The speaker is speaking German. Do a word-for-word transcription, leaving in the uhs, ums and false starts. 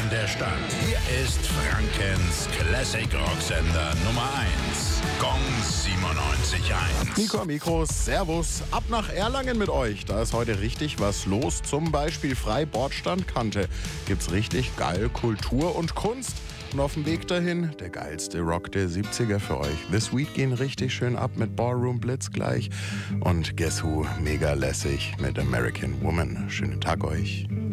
und der Stadt. Hier ist Frankens Classic Rocksender Nummer eins. Gong siebenundneunzig Komma eins. Nico am Mikro, Servus. Ab nach Erlangen mit euch. Da ist heute richtig was los. Zum Beispiel frei Bordstandkante. Gibt's richtig geil Kultur und Kunst. Und auf dem Weg dahin der geilste Rock der siebziger für euch. The Sweet gehen richtig schön ab mit Ballroom Blitz gleich. Und Guess Who mega lässig mit American Woman. Schönen Tag euch.